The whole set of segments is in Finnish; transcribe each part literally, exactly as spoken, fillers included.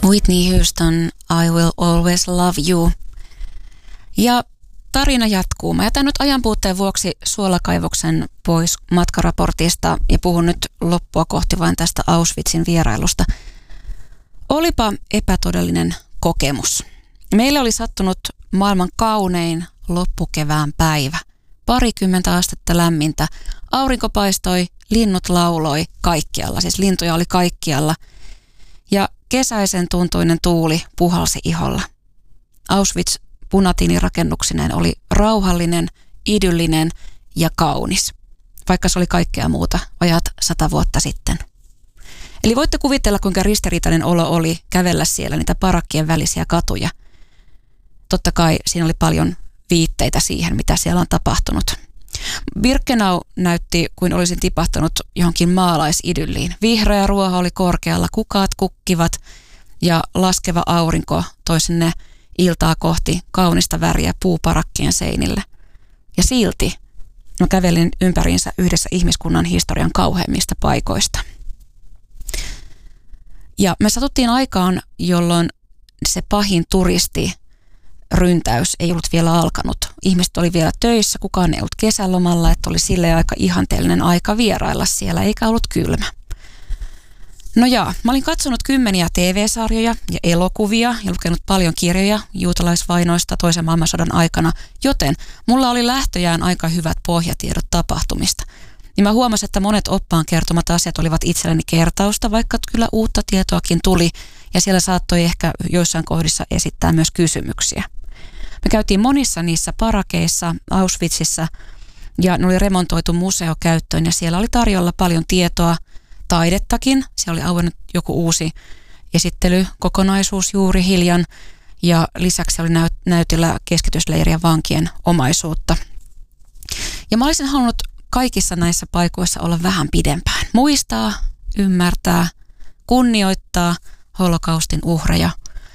Whitney Houston, I Will Always Love You. Ja tarina jatkuu. Mä jätän nyt ajanpuutteen vuoksi suolakaivoksen pois matkaraportista ja puhun nyt loppua kohti vain tästä Auschwitzin vierailusta. Olipa epätodellinen kokemus. Meille oli sattunut maailman kaunein loppukevään päivä. Parikymmentä astetta lämmintä. Aurinko paistoi, linnut lauloi kaikkialla, siis lintuja oli kaikkialla. Ja kesäisen tuntuinen tuuli puhalsi iholla. Auschwitz punatiinirakennuksineen oli rauhallinen, idyllinen ja kaunis, vaikka se oli kaikkea muuta vajat sata vuotta sitten. Eli voitte kuvitella, kuinka ristiriitainen olo oli kävellä siellä niitä parakkien välisiä katuja. Totta kai siinä oli paljon viitteitä siihen, mitä siellä on tapahtunut. Birkenau näytti kuin olisin tipahtanut johonkin maalaisidylliin. Vihreä ruoho oli korkealla, kukaat kukkivat ja laskeva aurinko toi sinne iltaa kohti kaunista väriä puuparakkien seinille. Ja silti mä kävelin ympäriinsä yhdessä ihmiskunnan historian kauheimmista paikoista. Ja me satuttiin aikaan, jolloin se pahin turisti ryntäys ei ollut vielä alkanut. Ihmiset oli vielä töissä, kukaan ei ollut kesälomalla, että oli silleen aika ihanteellinen aika vierailla siellä, eikä ollut kylmä. No jaa, mä olin katsonut kymmeniä T V-sarjoja ja elokuvia ja lukenut paljon kirjoja juutalaisvainoista toisen maailmansodan aikana, joten mulla oli lähtöjään aika hyvät pohjatiedot tapahtumista. Niin mä huomasin, että monet oppaan kertomat asiat olivat itselleni kertausta, vaikka kyllä uutta tietoakin tuli ja siellä saattoi ehkä joissain kohdissa esittää myös kysymyksiä. Me käytiin monissa niissä parakeissa Auschwitzissa ja ne oli remontoitu museokäyttöön ja siellä oli tarjolla paljon tietoa, taidettakin. Siellä oli auennut joku uusi esittelykokonaisuus juuri hiljan ja lisäksi oli näyt- näytillä keskitysleirien vankien omaisuutta. Ja mä olisin halunnut kaikissa näissä paikoissa olla vähän pidempään. Muistaa, ymmärtää, kunnioittaa holokaustin uhreja.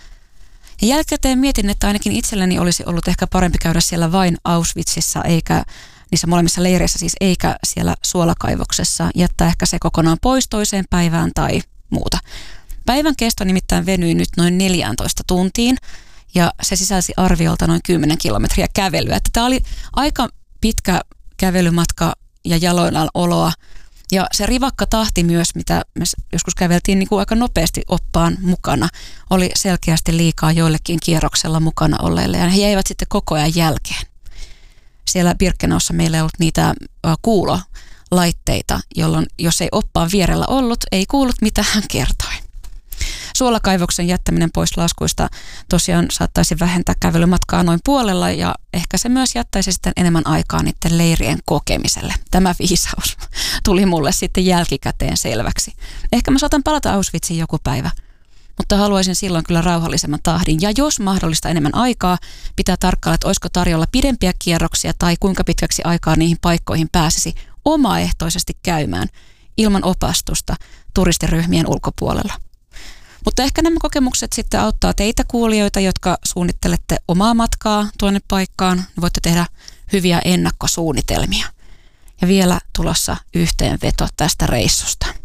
Ja jälkikäteen mietin, että ainakin itselleni olisi ollut ehkä parempi käydä siellä vain Auschwitzissa, eikä niissä molemmissa leireissä siis, eikä siellä suolakaivoksessa, jättää ehkä se kokonaan pois toiseen päivään tai muuta. Päivän kesto nimittäin venyi nyt noin neljätoista tuntiin ja se sisälsi arviolta noin kymmenen kilometriä kävelyä. Että tämä oli aika pitkä kävelymatka ja jaloillaan oloa. Ja se rivakka tahti myös, mitä me joskus käveltiin niin kuin aika nopeasti oppaan mukana, oli selkeästi liikaa joillekin kierroksella mukana olleille ja he jäivät sitten koko ajan jälkeen. Siellä Birkenaussa meillä ei ollut niitä kuulolaitteita, jolloin jos ei oppaan vierellä ollut, ei kuullut mitä hän kertoi. Suolakaivoksen jättäminen pois laskuista tosiaan saattaisi vähentää kävelymatkaa noin puolella ja ehkä se myös jättäisi sitten enemmän aikaa niiden leirien kokemiselle. Tämä viisaus tuli mulle sitten jälkikäteen selväksi. Ehkä mä saatan palata Auschwitziin joku päivä, mutta haluaisin silloin kyllä rauhallisemman tahdin. Ja jos mahdollista enemmän aikaa, pitää tarkkailla, että olisiko tarjolla pidempiä kierroksia tai kuinka pitkäksi aikaa niihin paikkoihin pääsisi omaehtoisesti käymään ilman opastusta turistiryhmien ulkopuolella. Mutta ehkä nämä kokemukset sitten auttaa teitä kuulijoita, jotka suunnittelette omaa matkaa tuonne paikkaan. Voitte tehdä hyviä ennakkosuunnitelmia. Ja vielä tulossa yhteenveto tästä reissusta.